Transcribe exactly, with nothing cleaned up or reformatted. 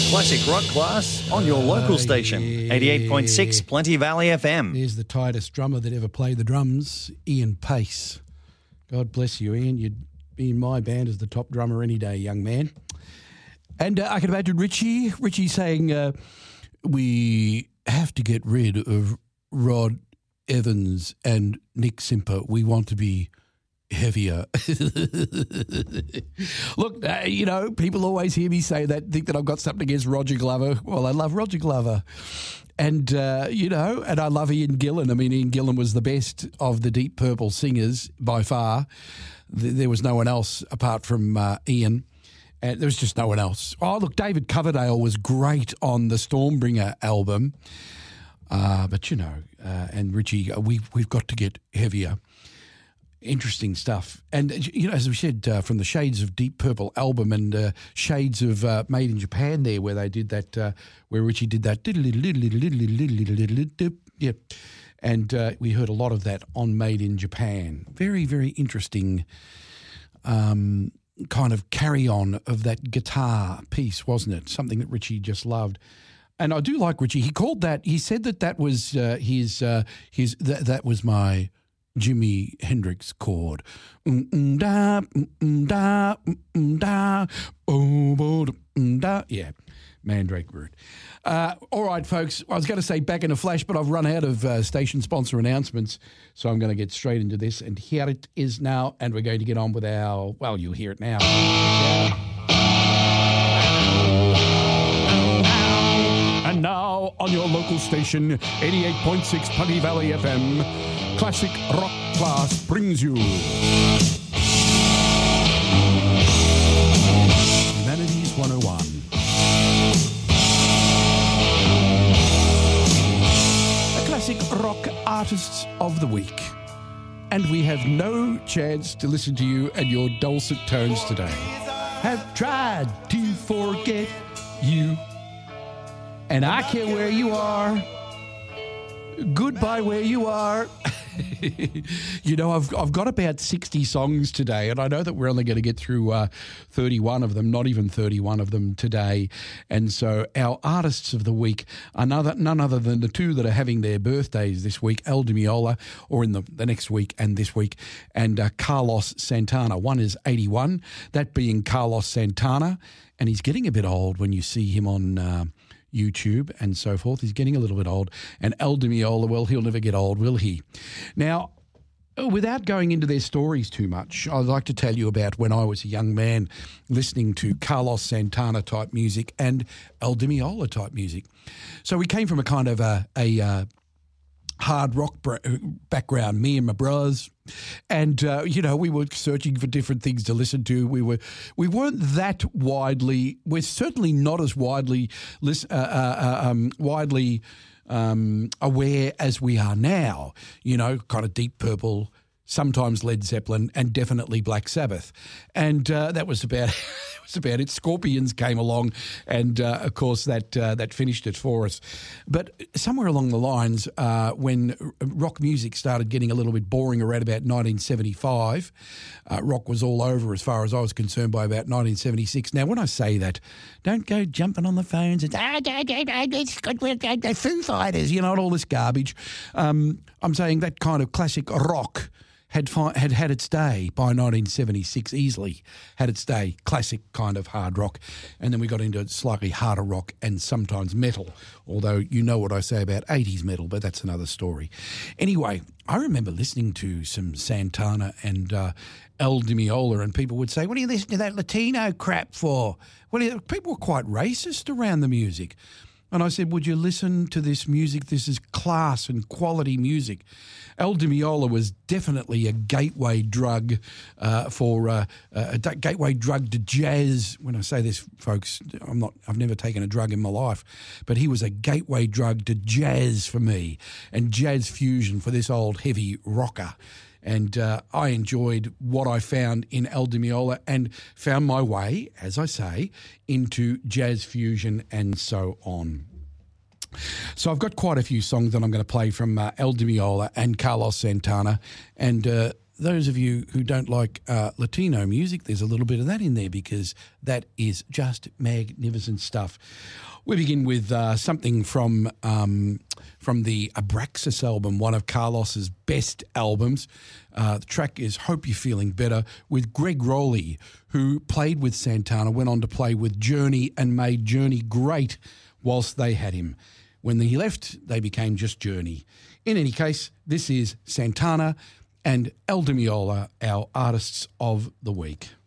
Classic rock class on your local Oh, station, yeah. eighty-eight point six Plenty Valley F M. There's the tightest drummer that ever played the drums, Ian Pace. God bless you, Ian. You'd be in my band as the top drummer any day, young man. And uh, I can imagine Richie, Richie saying, uh, we have to get rid of Rod Evans and Nick Simper. We want to be heavier. Look, uh, you know, people always hear me say that, think that I've got something against Roger Glover. Well, I love Roger Glover. And, uh, you know, and I love Ian Gillan. I mean, Ian Gillan was the best of the Deep Purple singers by far. Th- there was no one else apart from uh, Ian. And there was just no one else. Oh, look, David Coverdale was great on the Stormbringer album. Uh, but, you know, uh, and Richie, uh, we, we've got to get heavier. Interesting stuff. And, you know, as we said, uh, from the Shades of Deep Purple album and uh, Shades of uh, Made in Japan there, where they did that, uh, where Richie did that. Yeah. And uh, we heard a lot of that on Made in Japan. Very, very interesting um, kind of carry-on of that guitar piece, wasn't it? Something that Richie just loved. And I do like Richie. He called that, he said that that was uh, his, uh, his that, that was my Jimi Hendrix chord. Mm-mm-da, mm-mm-da, mm-mm-da, oh-bo-da-mm-da. Yeah, Mandrake Root. Uh, all right, folks, I was going to say back in a flash, but I've run out of uh, station sponsor announcements, so I'm going to get straight into this. And here it is now, and we're going to get on with our, well, you'll hear it now. And now on your local station, eighty-eight point six Plenty Valley F M, Classic Rock Class brings you Humanities one oh one. The Classic Rock Artists of the Week. And we have no chance to listen to you and your dulcet tones today. Have tried to forget you. And I care where you are. Goodbye where you are. You know, I've I've got about sixty songs today, and I know that we're only going to get through uh, thirty-one of them, not even thirty-one of them today. And so our artists of the week are none, none other than the two that are having their birthdays this week, El Di Meola, or in the, the next week and this week, and uh, Carlos Santana. One is eighty-one, that being Carlos Santana, and he's getting a bit old when you see him on Uh, YouTube and so forth. He's getting a little bit old. And El Di Meola, well, he'll never get old, will he? Now, without going into their stories too much, I'd like to tell you about when I was a young man listening to Carlos Santana type music and El Di Meola type music. So we came from a kind of a, a uh, hard rock background, me and my bros, and uh, you know, we were searching for different things to listen to. We were we weren't that widely. We're certainly not as widely uh, uh, um, widely um, aware as we are now. You know, kind of Deep Purple, sometimes Led Zeppelin, and definitely Black Sabbath, and uh, that was about. It's about it. Scorpions came along, and uh, of course that uh, that finished it for us. But somewhere along the lines, uh, when rock music started getting a little bit boring around about nineteen seventy-five, uh, rock was all over as far as I was concerned by about nineteen seventy-six. Now, when I say that, don't go jumping on the phones and ah, it's good, Foo Fighters, you know, and all this garbage. Um, I'm saying that kind of classic rock had fi- had had its day by nineteen seventy-six, easily had its day, classic kind of hard rock. And then we got into slightly harder rock and sometimes metal, although you know what I say about eighties metal, but that's another story. Anyway, I remember listening to some Santana and uh, El Di Meola, and people would say, what are you listening to that Latino crap for? Well, people were quite racist around the music. And I said, would you listen to this music? This is class and quality music. El Di Meola was definitely a gateway drug uh, for uh, a gateway drug to jazz. When I say this, folks, I'm not. I've never taken a drug in my life, but he was a gateway drug to jazz for me and jazz fusion for this old heavy rocker. And uh, I enjoyed what I found in El Di Meola and found my way, as I say, into jazz fusion and so on. So I've got quite a few songs that I'm going to play from uh, El Di Meola and Carlos Santana, and uh, those of you who don't like uh, Latino music, there's a little bit of that in there because that is just magnificent stuff. We begin with uh, something from um, from the Abraxas album, one of Carlos's best albums. Uh, the track is Hope You're Feeling Better, with Greg Rowley, who played with Santana, went on to play with Journey and made Journey great whilst they had him. When he left, they became just Journey. In any case, this is Santana and El Di Meola, our artists of the week.